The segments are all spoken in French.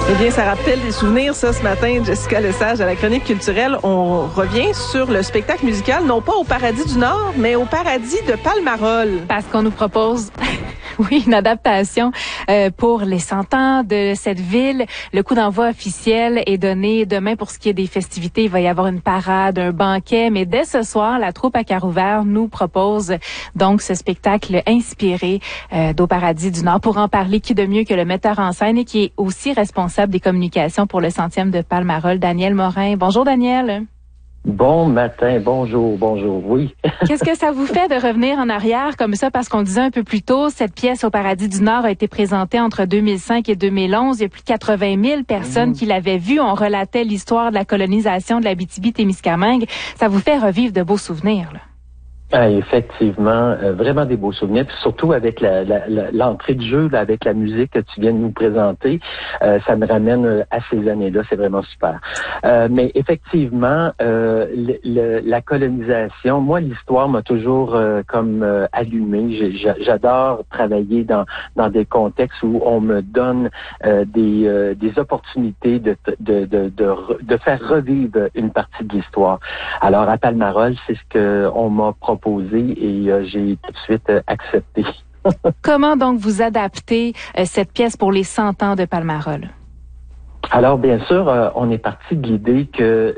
Eh bien, ça rappelle des souvenirs, ça, ce matin, Jessica Lesage, à la chronique culturelle. On revient sur le spectacle musical, non pas au Paradis du Nord, mais au Paradis de Palmarol. Parce qu'on nous propose, oui, une adaptation pour les 100 ans de cette ville. Le coup d'envoi officiel est donné demain pour ce qui est des festivités. Il va y avoir une parade, un banquet, mais dès ce soir, la troupe à cœur ouvert nous propose donc ce spectacle inspiré d'Au Paradis du Nord. Pour en parler, qui de mieux que le metteur en scène et qui est aussi responsable des communications pour le 100e de Palmarol, Daniel Morin. Bonjour, Daniel. Bon matin, bonjour, oui. Qu'est-ce que ça vous fait de revenir en arrière comme ça? Parce qu'on disait un peu plus tôt, cette pièce Au Paradis du Nord a été présentée entre 2005 et 2011. Il y a plus de 80 000 personnes qui l'avaient vue. On relatait l'histoire de la colonisation de l'Abitibi-Témiscamingue. Ça vous fait revivre de beaux souvenirs, là? Ah, effectivement, vraiment des beaux souvenirs, puis surtout avec l'entrée de jeu, là, avec la musique que tu viens de nous présenter, ça me ramène à ces années-là, c'est vraiment super. Mais effectivement, la colonisation, moi l'histoire m'a toujours allumé. J'adore travailler dans des contextes où on me donne des opportunités de faire revivre une partie de l'histoire. Alors à Palmarol, c'est ce que on m'a proposé et j'ai tout de suite accepté. Comment donc vous adaptez cette pièce pour les 100 ans de Palmarol? Alors, bien sûr, on est parti de l'idée que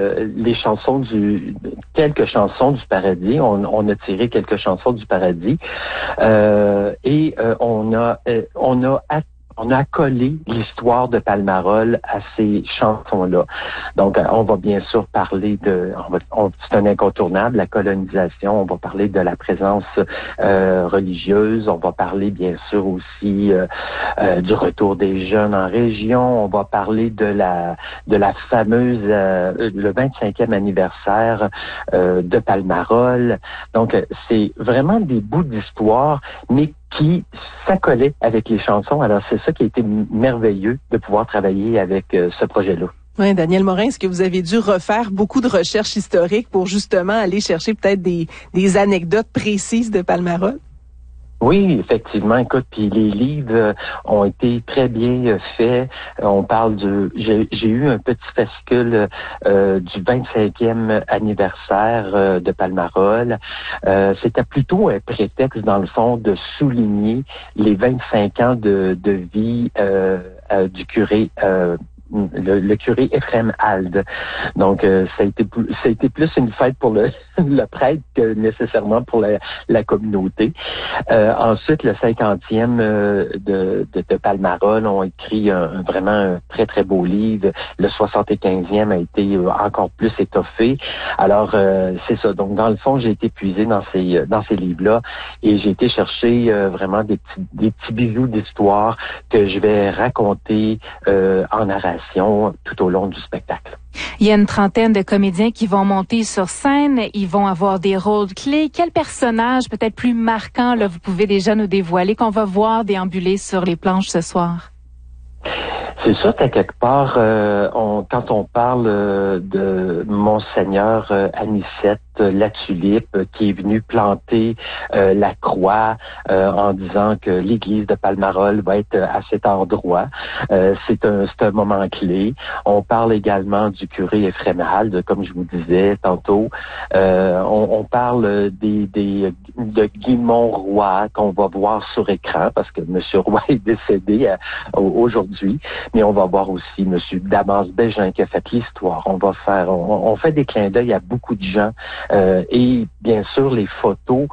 quelques chansons du Paradis, on a tiré quelques chansons du Paradis, et on a accolé l'histoire de Palmarol à ces chansons-là. Donc, on va bien sûr parler c'est un incontournable, la colonisation. On va parler de la présence religieuse. On va parler bien sûr aussi du retour des jeunes en région. On va parler de la fameuse le 25e anniversaire de Palmarol. Donc, c'est vraiment des bouts d'histoire, mais qui s'accolait avec les chansons. Alors, c'est ça qui a été merveilleux de pouvoir travailler avec ce projet-là. Oui, Daniel Morin, est-ce que vous avez dû refaire beaucoup de recherches historiques pour justement aller chercher peut-être des anecdotes précises de Palmarol? Oui, effectivement. Écoute, puis les livres ont été très bien faits. On parle j'ai eu un petit fascicule du 25e anniversaire de Palmarol. C'était plutôt un prétexte, dans le fond, de souligner les 25 ans de vie du curé le curé Ephraim Hald. Donc, ça a été plus une fête pour le prêtre que nécessairement pour la communauté. Ensuite, le 50e de Palmarol ont écrit vraiment un très, très beau livre. Le 75e a été encore plus étoffé. Alors, c'est ça. Donc, dans le fond, j'ai été puisé dans ces livres-là et j'ai été chercher vraiment des petits bijoux d'histoire que je vais raconter en narration tout au long du spectacle. Il y a une trentaine de comédiens qui vont monter sur scène. Ils vont avoir des rôles clés. Quel personnage peut-être plus marquant, là, vous pouvez déjà nous dévoiler, qu'on va voir déambuler sur les planches ce soir? C'est sûr qu'à quelque part, quand on parle de Monseigneur Anicette La Tulipe, qui est venu planter la croix en disant que l'église de Palmarol va être à cet endroit, c'est un moment clé. On parle également du curé Ephraim Hald, comme je vous disais tantôt. On parle de Guimond Roy qu'on va voir sur écran parce que M. Roy est décédé aujourd'hui. Mais on va voir aussi M. Damas Bégin qui a fait l'histoire. On fait des clins d'œil à beaucoup de gens. Et bien sûr, les photos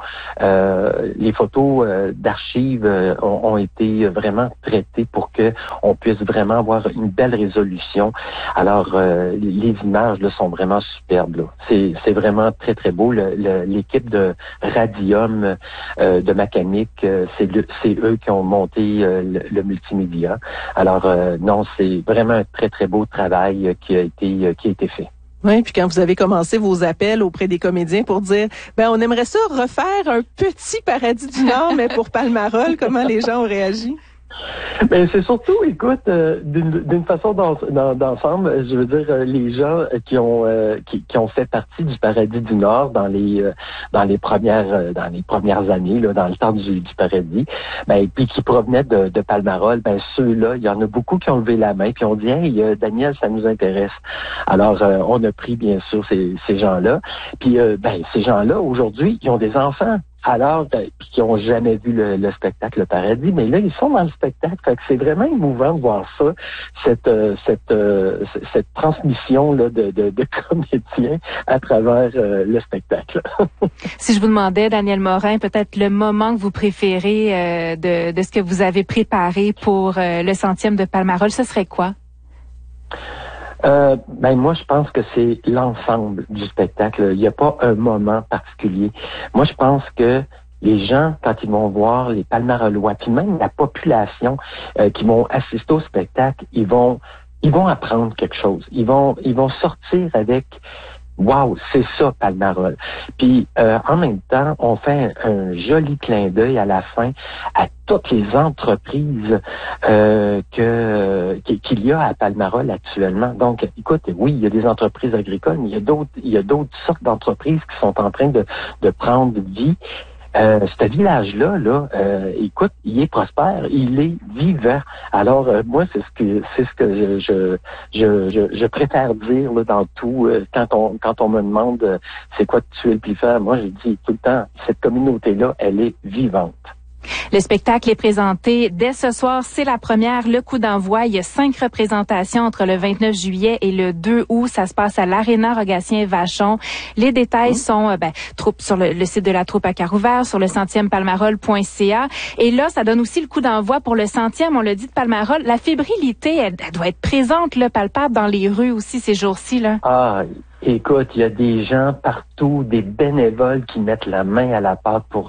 d'archives ont été vraiment traitées pour que on puisse vraiment avoir une belle résolution. Alors, les images là sont vraiment superbes. Là. C'est vraiment très très beau. L'équipe de Radium de Macamic, c'est eux qui ont monté le multimédia. Alors non, c'est vraiment un très très beau travail qui a été fait. Oui, puis quand vous avez commencé vos appels auprès des comédiens pour dire, on aimerait ça refaire un petit Paradis du Nord, mais pour Palmarol, comment les gens ont réagi? Ben c'est surtout, écoute, d'une façon d'ensemble, je veux dire, les gens qui ont fait partie du Paradis du Nord dans les premières années, là, dans le temps du Paradis, ben puis qui provenaient de Palmarol, ben ceux-là, il y en a beaucoup qui ont levé la main puis ont dit, hey, Daniel, ça nous intéresse. Alors on a pris bien sûr ces gens-là, puis ben ces gens-là aujourd'hui, ils ont des enfants. Alors, qui n'ont jamais vu le spectacle Le Paradis, mais là, ils sont dans le spectacle. Fait que c'est vraiment émouvant de voir ça, cette transmission là de comédiens à travers le spectacle. Si je vous demandais, Daniel Morin, peut-être le moment que vous préférez de ce que vous avez préparé pour le 100e de Palmarol, ce serait quoi? Ben moi, je pense que c'est l'ensemble du spectacle. Il n'y a pas un moment particulier. Moi, je pense que les gens, quand ils vont voir les Palmarolois, puis même la population qui vont assister au spectacle, ils vont apprendre quelque chose. Ils vont sortir avec wow, c'est ça, Palmarol. Puis en même temps, on fait un joli clin d'œil à la fin à toutes les entreprises qu'il y a à Palmarol actuellement. Donc, écoute, oui, il y a des entreprises agricoles, mais il y a d'autres sortes d'entreprises qui sont en train de prendre vie. Ce village-là, écoute, il est prospère, il est vivant. Alors moi, c'est ce que je préfère dire là, dans tout. Quand on me demande c'est quoi tu es le plus fort, moi je dis tout le temps, cette communauté-là, elle est vivante. Le spectacle est présenté dès ce soir. C'est la première, le coup d'envoi. Il y a 5 représentations entre le 29 juillet et le 2 août. Ça se passe à l'Aréna Rogatien-Vachon. Les détails sont sur le site de la troupe à Carouvert, sur le 100e-palmarol.ca. Et là, ça donne aussi le coup d'envoi pour le 100e, on l'a dit, de Palmarol. La fébrilité, elle doit être présente, là, palpable dans les rues aussi ces jours-ci, là. Ah, écoute, il y a des gens partout, des bénévoles qui mettent la main à la pâte pour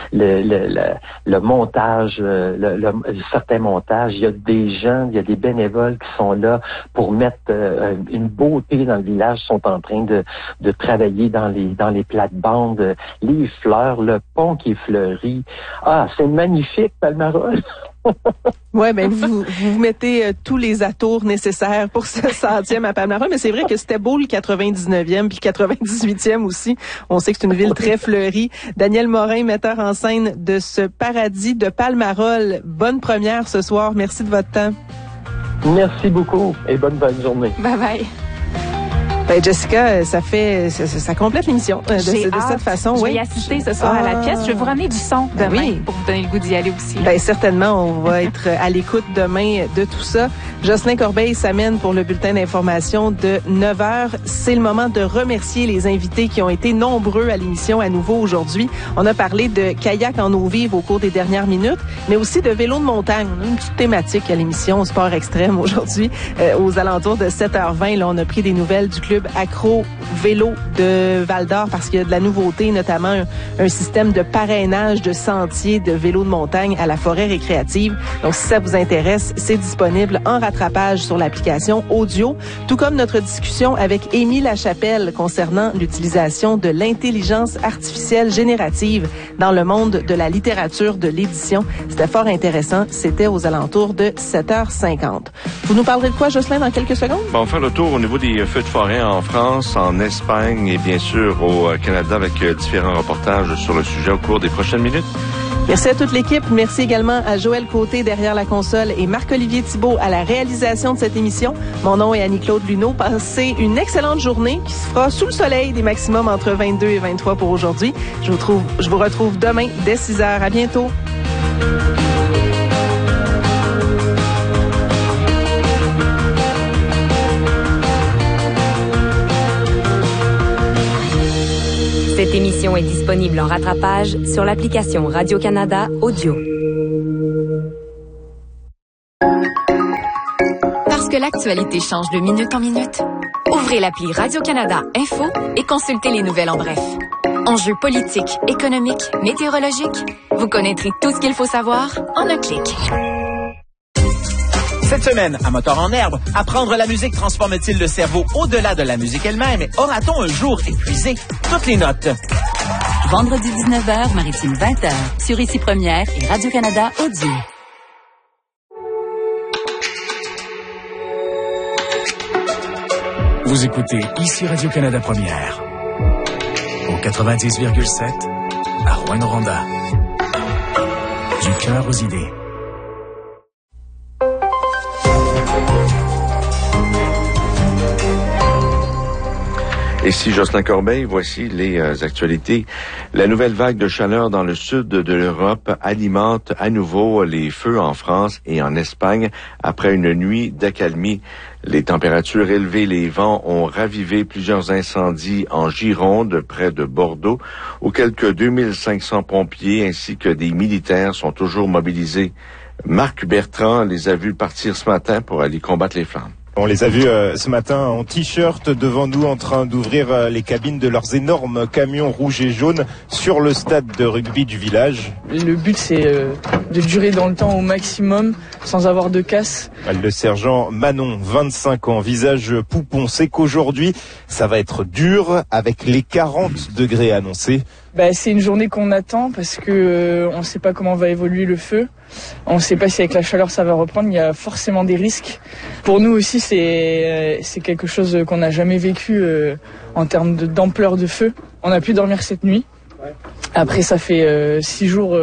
le montage, certains montages. Il y a des bénévoles qui sont là pour mettre une beauté dans le village, sont en train de travailler dans les plates-bandes, les fleurs, le pont qui est fleuri. Ah, c'est magnifique, Palmarol. Ouais, ben vous mettez tous les atours nécessaires pour ce 100e à Palmarol, mais c'est vrai que c'était beau le 99e puis le 98e aussi. On sait que c'est une ville très fleurie. Daniel Morin, metteur en scène de ce Paradis de Palmarol. Bonne première ce soir. Merci de votre temps. Merci beaucoup et bonne journée. Bye bye. Ben Jessica, ça complète l'émission de cette façon. Je vais y assister ce soir à la pièce. Je vais vous ramener du son demain pour vous donner le goût d'y aller aussi. Ben certainement, on va être à l'écoute demain de tout ça. Jocelyn Corbeil s'amène pour le bulletin d'information de 9h. C'est le moment de remercier les invités qui ont été nombreux à l'émission à nouveau aujourd'hui. On a parlé de kayak en eau vive au cours des dernières minutes, mais aussi de vélo de montagne. On a une petite thématique à l'émission sport extrême aujourd'hui. Aux alentours de 7h20, là, on a pris des nouvelles du club accro vélo de Val-d'Or parce qu'il y a de la nouveauté, notamment un système de parrainage de sentiers de vélo de montagne à la forêt récréative. Donc, si ça vous intéresse, c'est disponible en rattrapage sur l'application audio, tout comme notre discussion avec Émy Lachapelle concernant l'utilisation de l'intelligence artificielle générative dans le monde de la littérature de l'édition. C'était fort intéressant. C'était aux alentours de 7h50. Vous nous parlerez de quoi, Jocelyn, dans quelques secondes? Bon, on va faire le tour au niveau des feux de forêt en France, en Espagne et bien sûr au Canada avec différents reportages sur le sujet au cours des prochaines minutes. Merci à toute l'équipe. Merci également à Joël Côté derrière la console et Marc-Olivier Thibault à la réalisation de cette émission. Mon nom est Annie-Claude Luneau. Passez une excellente journée qui se fera sous le soleil, des maximums entre 22 et 23 pour aujourd'hui. Je vous retrouve demain dès 6h. À bientôt. Cette émission est disponible en rattrapage sur l'application Radio-Canada Audio. Parce que l'actualité change de minute en minute, ouvrez l'appli Radio-Canada Info et consultez les nouvelles en bref. Enjeux politiques, économiques, météorologiques, vous connaîtrez tout ce qu'il faut savoir en un clic. Cette semaine, à Moteur en herbe, apprendre la musique transforme-t-il le cerveau au-delà de la musique elle-même et aura-t-on un jour épuisé toutes les notes? Vendredi 19h, Maritime 20h, sur Ici Première et Radio-Canada Audio. Vous écoutez ici Radio-Canada Première, au 90,7 à Rouyn-Noranda. Du cœur aux idées. Ici Jocelyn Corbeil, voici les actualités. La nouvelle vague de chaleur dans le sud de l'Europe alimente à nouveau les feux en France et en Espagne après une nuit d'accalmie. Les températures élevées, les vents ont ravivé plusieurs incendies en Gironde, près de Bordeaux, où quelques 2500 pompiers ainsi que des militaires sont toujours mobilisés. Marc Bertrand les a vus partir ce matin pour aller combattre les flammes. On les a vus ce matin en t-shirt devant nous en train d'ouvrir les cabines de leurs énormes camions rouges et jaunes sur le stade de rugby du village. Le but c'est de durer dans le temps au maximum sans avoir de casse. Le sergent Manon, 25 ans, visage poupon, sait qu'aujourd'hui ça va être dur avec les 40 degrés annoncés. C'est une journée qu'on attend parce que on ne sait pas comment va évoluer le feu. On ne sait pas si avec la chaleur ça va reprendre. Il y a forcément des risques. Pour nous aussi, c'est quelque chose qu'on n'a jamais vécu en termes d'ampleur de feu. On a pu dormir cette nuit. Après, ça fait 6 jours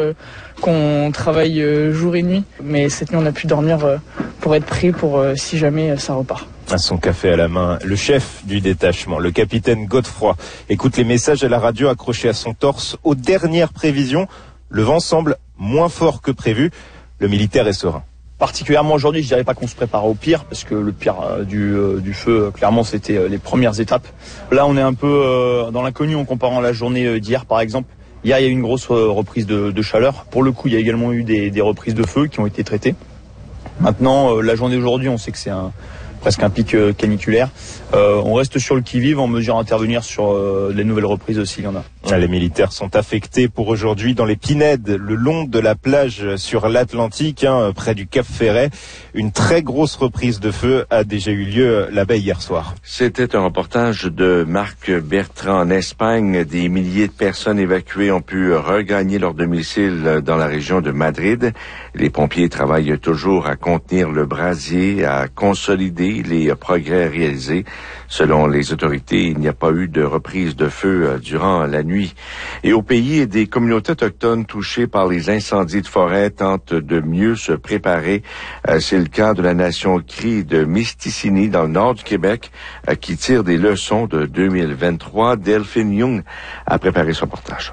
qu'on travaille jour et nuit. Mais cette nuit, on a pu dormir pour être prêt pour si jamais ça repart. À son café à la main, le chef du détachement, le capitaine Godefroy, écoute les messages à la radio accrochés à son torse. Aux dernières prévisions, le vent semble moins fort que prévu. Le militaire est serein. Particulièrement aujourd'hui, je dirais pas qu'on se prépare au pire, parce que le pire du feu, clairement, c'était les premières étapes. Là, on est un peu dans l'inconnu en comparant la journée d'hier, par exemple. Hier, il y a eu une grosse reprise de chaleur. Pour le coup, il y a également eu des reprises de feu qui ont été traitées. Maintenant, la journée d'aujourd'hui, on sait que c'est presque un pic caniculaire. On reste sur le qui-vive en mesure d'intervenir sur les nouvelles reprises s'il y en a. Les militaires sont affectés pour aujourd'hui dans les Pinèdes, le long de la plage sur l'Atlantique, près du Cap Ferret. Une très grosse reprise de feu a déjà eu lieu là-bas hier soir. C'était un reportage de Marc Bertrand. En Espagne, des milliers de personnes évacuées ont pu regagner leur domicile dans la région de Madrid. Les pompiers travaillent toujours à contenir le brasier, à consolider les progrès réalisés. Selon les autorités, il n'y a pas eu de reprise de feu durant la nuit. Et au pays, des communautés autochtones touchées par les incendies de forêt tentent de mieux se préparer. C'est le cas de la nation Cri de Mistisini dans le nord du Québec qui tire des leçons de 2023. Delphine Young a préparé ce reportage.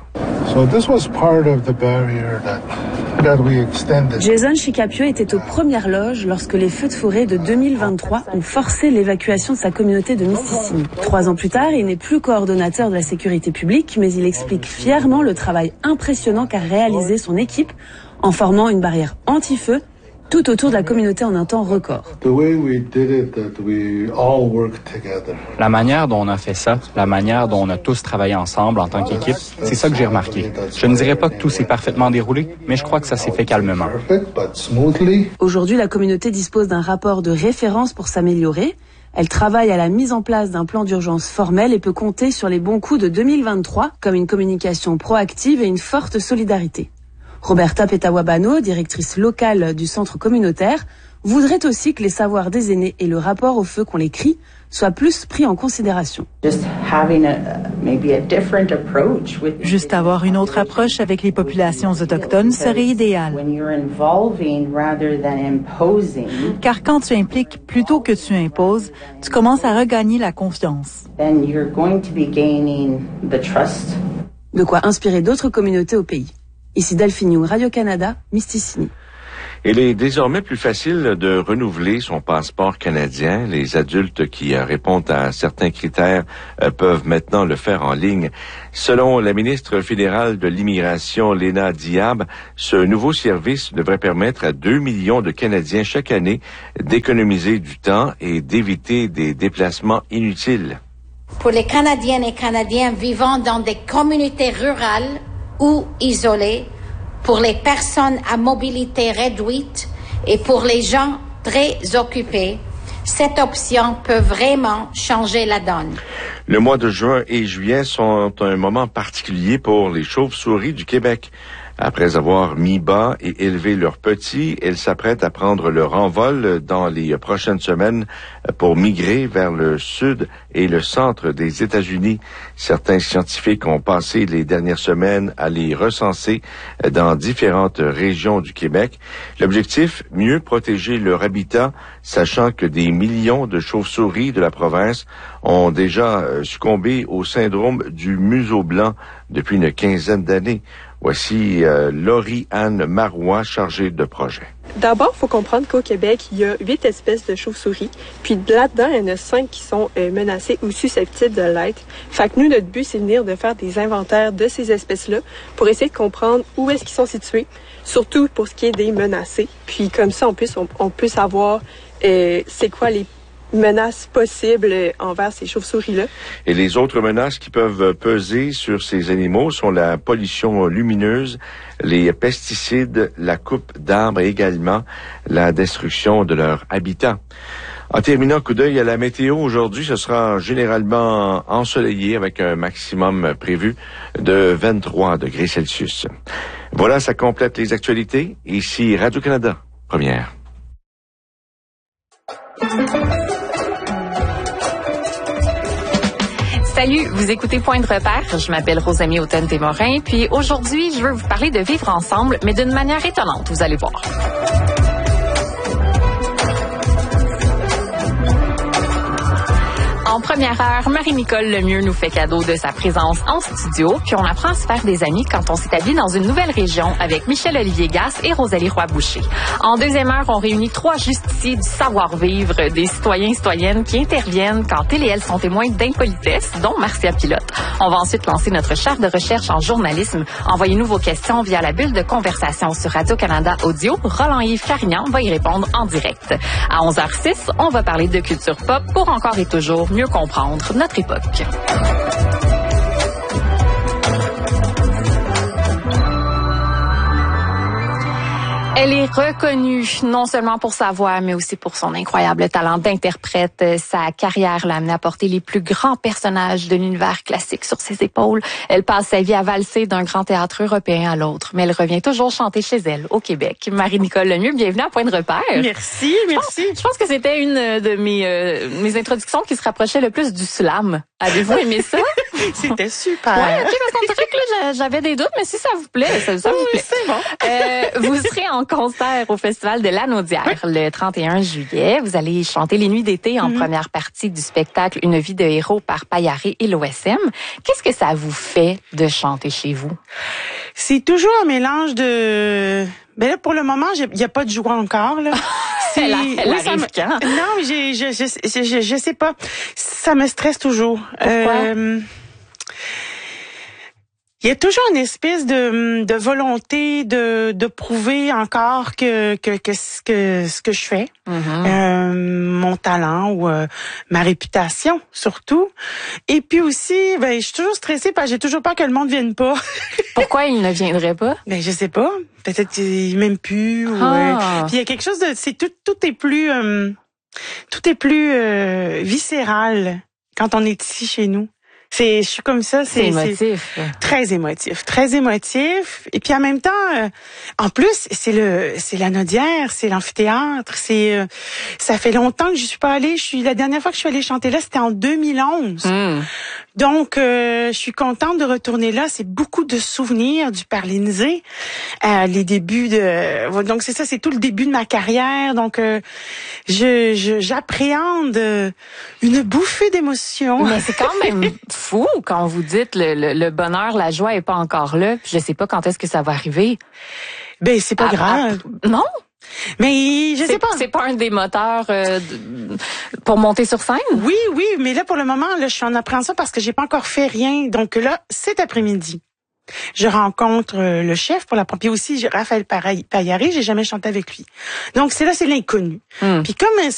Jason Chicapio était aux premières loges lorsque les feux de forêt de 2023 ont forcé l'évacuation de sa communauté de Mississippi. 3 ans plus tard, il n'est plus coordonnateur de la sécurité publique, mais il explique fièrement le travail impressionnant qu'a réalisé son équipe en formant une barrière anti-feu tout autour de la communauté en un temps record. La manière dont on a fait ça, la manière dont on a tous travaillé ensemble en tant qu'équipe, c'est ça que j'ai remarqué. Je ne dirais pas que tout s'est parfaitement déroulé, mais je crois que ça s'est fait calmement. Aujourd'hui, la communauté dispose d'un rapport de référence pour s'améliorer. Elle travaille à la mise en place d'un plan d'urgence formel et peut compter sur les bons coups de 2023, comme une communication proactive et une forte solidarité. Roberta Petawabano, directrice locale du centre communautaire, voudrait aussi que les savoirs des aînés et le rapport au feu qu'on les crie soient plus pris en considération. Juste avoir une autre approche avec les populations autochtones serait idéal. Car quand tu impliques plutôt que tu imposes, tu commences à regagner la confiance. De quoi inspirer d'autres communautés au pays. Ici Delphine Young, Radio-Canada, Mistisini. Il est désormais plus facile de renouveler son passeport canadien. Les adultes qui répondent à certains critères peuvent maintenant le faire en ligne. Selon la ministre fédérale de l'Immigration, Léna Diab, ce nouveau service devrait permettre à 2 millions de Canadiens chaque année d'économiser du temps et d'éviter des déplacements inutiles. Pour les Canadiennes et Canadiens vivant dans des communautés rurales ou isolées, pour les personnes à mobilité réduite et pour les gens très occupés, cette option peut vraiment changer la donne. Le mois de juin et juillet sont un moment particulier pour les chauves-souris du Québec. Après avoir mis bas et élevé leurs petits, elles s'apprêtent à prendre leur envol dans les prochaines semaines pour migrer vers le sud et le centre des États-Unis. Certains scientifiques ont passé les dernières semaines à les recenser dans différentes régions du Québec. L'objectif, mieux protéger leur habitat, sachant que des millions de chauves-souris de la province ont déjà succombé au syndrome du museau blanc depuis une quinzaine d'années. Voici Laurie-Anne Marois, chargée de projet. D'abord, il faut comprendre qu'au Québec, il y a 8 espèces de chauves-souris. Puis là-dedans, il y en a 5 qui sont menacées ou susceptibles de l'être. Fait que nous, notre but, c'est de faire des inventaires de ces espèces-là pour essayer de comprendre où est-ce qu'ils sont situés, surtout pour ce qui est des menacés. Puis comme ça, on peut savoir c'est quoi les menaces possibles envers ces chauves-souris-là. Et les autres menaces qui peuvent peser sur ces animaux sont la pollution lumineuse, les pesticides, la coupe d'arbres et également la destruction de leur habitat. En terminant, coup d'œil à la météo, aujourd'hui, ce sera généralement ensoleillé avec un maximum prévu de 23 degrés Celsius. Voilà, ça complète les actualités. Ici Radio-Canada, première. Salut, vous écoutez Point de repère. Je m'appelle Rosamie Hautain-Témorin, puis aujourd'hui, je veux vous parler de vivre ensemble, mais d'une manière étonnante, vous allez voir. En première heure, Marie-Nicole Lemieux nous fait cadeau de sa présence en studio, puis on apprend à se faire des amis quand on s'établit dans une nouvelle région avec Michel-Olivier Gasse et Rosalie Roy-Boucher. En deuxième heure, on réunit 3 justiciers du savoir-vivre, des citoyens et citoyennes qui interviennent quand ils et elles sont témoins d'impolitesse, dont Marcia Pilote. On va ensuite lancer notre chef de recherche en journalisme. Envoyez-nous vos questions via la bulle de conversation sur Radio-Canada Audio. Roland-Yves Carignan va y répondre en direct. À 11h06, on va parler de culture pop pour encore et toujours mieux comprendre notre époque. Elle est reconnue non seulement pour sa voix, mais aussi pour son incroyable talent d'interprète. Sa carrière l'a amenée à porter les plus grands personnages de l'univers classique sur ses épaules. Elle passe sa vie à valser d'un grand théâtre européen à l'autre, mais elle revient toujours chanter chez elle, au Québec. Marie-Nicole Lemieux, bienvenue à Point de repère. Merci. Je pense que c'était une de mes introductions qui se rapprochait le plus du slam. Avez-vous aimé ça? C'était super. Ouais, ok, parce qu'on dirait que là, j'avais des doutes, mais si ça vous plaît, ça vous plaît. C'est bon. Vous serez en concert au Festival de Lanaudière le 31 juillet. Vous allez chanter les nuits d'été en première partie du spectacle Une vie de héros par Payaré et l'OSM. Qu'est-ce que ça vous fait de chanter chez vous? C'est toujours un mélange de... Ben là, pour le moment, il n'y a pas de joie encore, là. Elle arrive quand? Non, mais je sais pas. Ça me stresse toujours. Pourquoi? Il y a toujours une espèce de volonté de prouver encore que ce que je fais, mon talent ou ma réputation surtout. Et puis aussi, je suis toujours stressée parce que j'ai toujours peur que le monde vienne pas. Pourquoi il ne viendrait pas? Ben je sais pas. Peut-être qu'il m'aime plus. Puis il y a quelque chose de, tout est plus viscéral quand on est ici chez nous. Je suis comme ça, c'est émotif. Très émotif. Et puis en même temps, en plus, c'est Lanaudière, c'est l'amphithéâtre, ça fait longtemps que je suis pas allée. La dernière fois que je suis allée chanter là, c'était en 2011. Donc, je suis contente de retourner là. C'est beaucoup de souvenirs du Paralysé. Les débuts donc c'est ça, c'est tout le début de ma carrière. Donc, j'appréhende une bouffée d'émotions. Mais c'est quand même fou quand vous dites le bonheur, la joie est pas encore là. Puis je sais pas quand est-ce que ça va arriver. Ben c'est pas grave. Non. Mais je sais pas. C'est pas un des moteurs pour monter sur scène? Oui, mais là pour le moment, là je suis en appréhension parce que j'ai pas encore fait rien. Donc là, cet après-midi, je rencontre le chef pour la première aussi, Raphaël Payaré, j'ai jamais chanté avec lui. Donc c'est l'inconnu. Puis comme